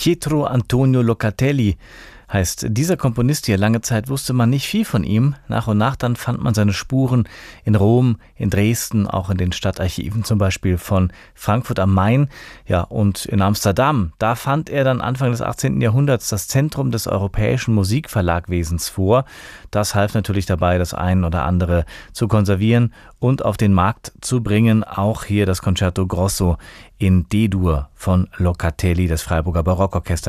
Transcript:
Pietro Antonio Locatelli heißt dieser Komponist hier. Lange Zeit wusste man nicht viel von ihm. Nach und nach dann fand man seine Spuren in Rom, in Dresden, auch in den Stadtarchiven zum Beispiel von Frankfurt am Main. Ja, und in Amsterdam, da fand er dann Anfang des 18. Jahrhunderts das Zentrum des europäischen Musikverlagwesens vor. Das half natürlich dabei, das ein oder andere zu konservieren und auf den Markt zu bringen. Auch hier das Concerto Grosso in D-Dur von Locatelli, das Freiburger Barockorchester.